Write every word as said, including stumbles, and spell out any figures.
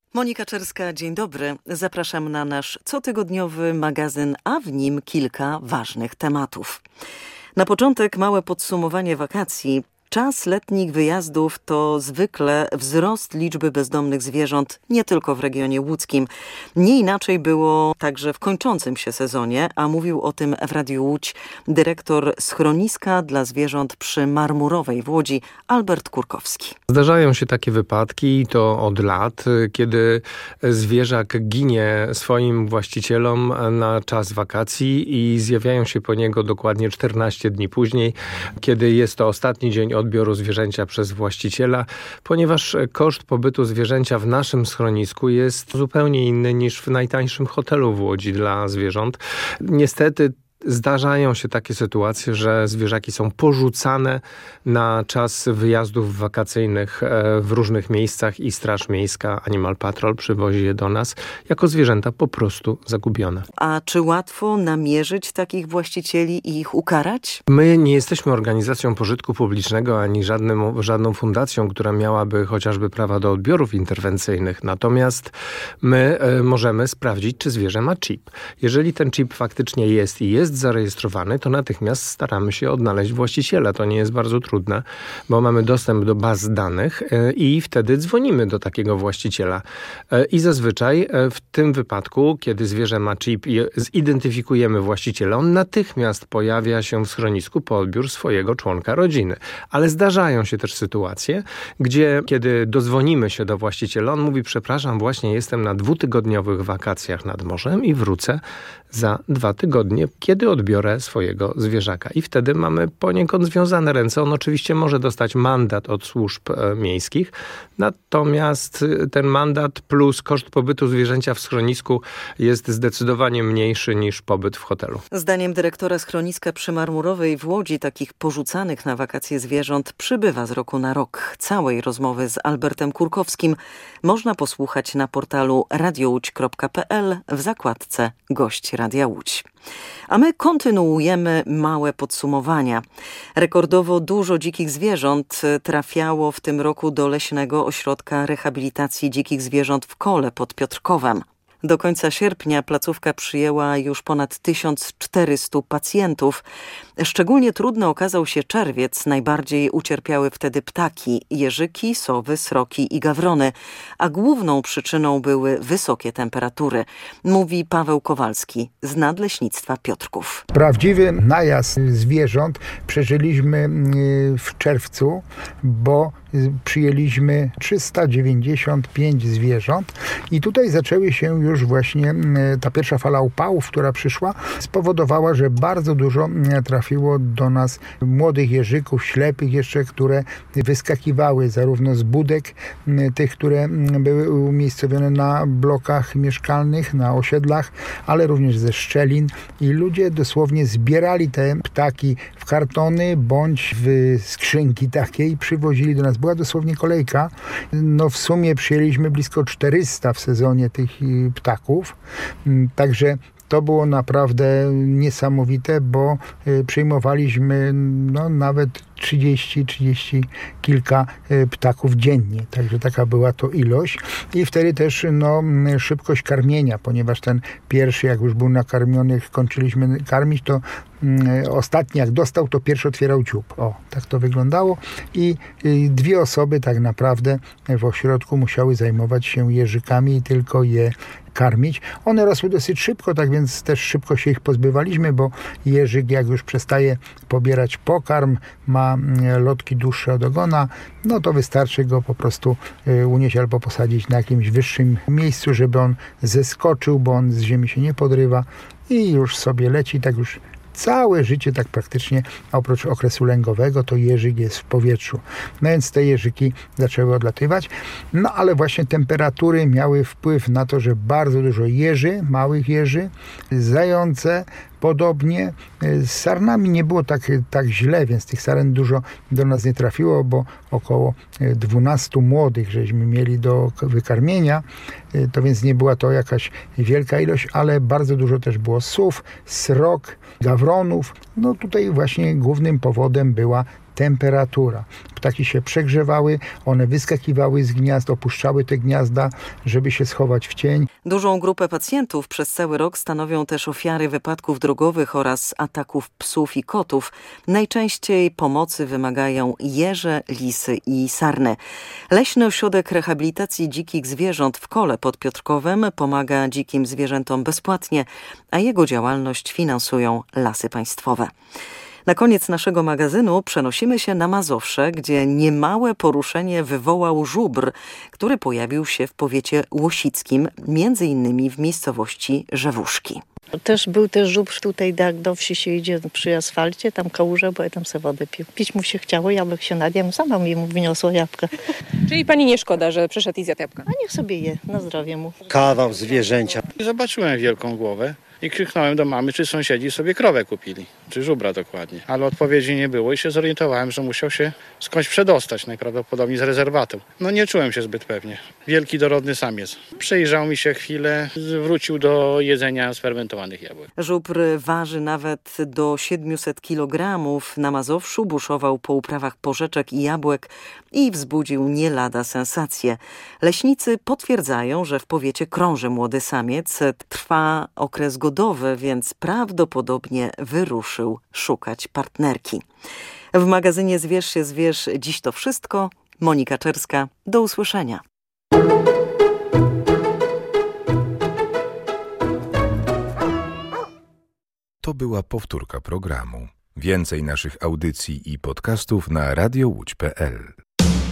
Monika Czerska, dzień dobry. Zapraszam na nasz cotygodniowy magazyn, a w nim kilka ważnych tematów. Na początek małe podsumowanie wakacji. Czas letnich wyjazdów to zwykle wzrost liczby bezdomnych zwierząt nie tylko w regionie łódzkim. Nie inaczej było także w kończącym się sezonie, a mówił o tym w Radiu Łódź dyrektor schroniska dla zwierząt przy Marmurowej w Łodzi, Albert Kurkowski. Zdarzają się takie wypadki, to od lat, kiedy zwierzak ginie swoim właścicielom na czas wakacji i zjawiają się po niego dokładnie czternaście dni później, kiedy jest to ostatni dzień odbioru zwierzęcia przez właściciela, ponieważ koszt pobytu zwierzęcia w naszym schronisku jest zupełnie inny niż w najtańszym hotelu w Łodzi dla zwierząt. Niestety zdarzają się takie sytuacje, że zwierzaki są porzucane na czas wyjazdów wakacyjnych w różnych miejscach i Straż Miejska, Animal Patrol przywozi je do nas jako zwierzęta po prostu zagubione. A czy łatwo namierzyć takich właścicieli i ich ukarać? My nie jesteśmy organizacją pożytku publicznego ani żadnym, żadną fundacją, która miałaby chociażby prawa do odbiorów interwencyjnych. Natomiast my y, możemy sprawdzić, czy zwierzę ma chip. Jeżeli ten chip faktycznie jest i jest zarejestrowany, to natychmiast staramy się odnaleźć właściciela. To nie jest bardzo trudne, bo mamy dostęp do baz danych i wtedy dzwonimy do takiego właściciela. I zazwyczaj w tym wypadku, kiedy zwierzę ma chip i zidentyfikujemy właściciela, on natychmiast pojawia się w schronisku po odbiór swojego członka rodziny. Ale zdarzają się też sytuacje, gdzie kiedy dozwonimy się do właściciela, on mówi: przepraszam, właśnie jestem na dwutygodniowych wakacjach nad morzem i wrócę za dwa tygodnie, kiedy odbiorę swojego zwierzaka. I wtedy mamy poniekąd związane ręce. On oczywiście może dostać mandat od służb e, miejskich, natomiast ten mandat plus koszt pobytu zwierzęcia w schronisku jest zdecydowanie mniejszy niż pobyt w hotelu. Zdaniem dyrektora schroniska przy Marmurowej w Łodzi takich porzucanych na wakacje zwierząt przybywa z roku na rok. Całej rozmowy z Albertem Kurkowskim można posłuchać na portalu radiołódź kropka pe el w zakładce Gość Radia Łódź. A my kontynuujemy małe podsumowania. Rekordowo dużo dzikich zwierząt trafiało w tym roku do Leśnego Ośrodka Rehabilitacji Dzikich Zwierząt w Kole pod Piotrkowem. Do końca sierpnia placówka przyjęła już ponad tysiąc czterysta pacjentów. Szczególnie trudny okazał się czerwiec. Najbardziej ucierpiały wtedy ptaki, jeżyki, sowy, sroki i gawrony, a główną przyczyną były wysokie temperatury, mówi Paweł Kowalski z Nadleśnictwa Piotrków. Prawdziwy najazd zwierząt przeżyliśmy w czerwcu, bo przyjęliśmy trzysta dziewięćdziesiąt pięć zwierząt i tutaj zaczęły się już właśnie ta pierwsza fala upałów, która przyszła, spowodowała, że bardzo dużo trafiło do nas młodych jeżyków, ślepych jeszcze, które wyskakiwały zarówno z budek, tych, które były umiejscowione na blokach mieszkalnych, na osiedlach, ale również ze szczelin i ludzie dosłownie zbierali te ptaki w kartony bądź w skrzynki takie i przywozili do nas. Była dosłownie kolejka. No w sumie przyjęliśmy blisko czterysta w sezonie tych ptaków. Także to było naprawdę niesamowite, bo przyjmowaliśmy no, nawet trzydzieści, trzydzieści kilka ptaków dziennie. Także taka była to ilość. I wtedy też no, szybkość karmienia, ponieważ ten pierwszy, jak już był nakarmiony, kończyliśmy karmić, to ostatni jak dostał, to pierwszy otwierał dziób. O, tak to wyglądało. I dwie osoby tak naprawdę w ośrodku musiały zajmować się jeżykami i tylko je karmić. One rosły dosyć szybko, tak więc też szybko się ich pozbywaliśmy, bo jeżyk jak już przestaje pobierać pokarm, ma lotki dłuższe od ogona, no to wystarczy go po prostu unieść albo posadzić na jakimś wyższym miejscu, żeby on zeskoczył, bo on z ziemi się nie podrywa i już sobie leci, tak już całe życie tak praktycznie, oprócz okresu lęgowego, to jeżyk jest w powietrzu. No więc te jeżyki zaczęły odlatywać. No ale właśnie temperatury miały wpływ na to, że bardzo dużo jeży, małych jeży, zające, podobnie. Z sarnami nie było tak, tak źle, więc tych saren dużo do nas nie trafiło, bo około dwunastu młodych żeśmy mieli do wykarmienia, to więc nie była to jakaś wielka ilość, ale bardzo dużo też było sów, srok, gawronów. No tutaj właśnie głównym powodem była temperatura. Ptaki się przegrzewały, one wyskakiwały z gniazd, opuszczały te gniazda, żeby się schować w cień. Dużą grupę pacjentów przez cały rok stanowią też ofiary wypadków drogowych oraz ataków psów i kotów. Najczęściej pomocy wymagają jeże, lisy i sarny. Leśny Ośrodek Rehabilitacji Dzikich Zwierząt w Kole pod Piotrkowem pomaga dzikim zwierzętom bezpłatnie, a jego działalność finansują Lasy Państwowe. Na koniec naszego magazynu przenosimy się na Mazowsze, gdzie niemałe poruszenie wywołał żubr, który pojawił się w powiecie łosickim, między innymi w miejscowości Rzewuszki. Też był też żubr tutaj, jak do wsi się idzie przy asfalcie, tam kałuża, bo ja tam sobie wodę pił. Pić mu się chciało, jabłek się nadjadł, sama mi mu wyniosła jabłka. Czyli pani nie szkoda, że przyszedł i zjadł jabłka? A niech sobie je, na zdrowie mu. Kawał zwierzęcia. Zobaczyłem wielką głowę i krzyknąłem do mamy, czy sąsiedzi sobie krowę kupili, czy żubra dokładnie. Ale odpowiedzi nie było i się zorientowałem, że musiał się skądś przedostać, najprawdopodobniej z rezerwatu. No nie czułem się zbyt pewnie. Wielki dorodny samiec. Przyjrzał mi się chwilę, wrócił do jedzenia sfermentowanych jabłek. Żubr waży nawet do siedemset kilogramów. Na Mazowszu buszował po uprawach porzeczek i jabłek i wzbudził nie lada sensację. Leśnicy potwierdzają, że w powiecie krąży młody samiec. Trwa okres godowy, więc prawdopodobnie wyruszył szukać partnerki. W magazynie Zwierz się zwierz dziś to wszystko. Monika Czerska, do usłyszenia. To była powtórka programu. Więcej naszych audycji i podcastów na radio łódź kropka pe el.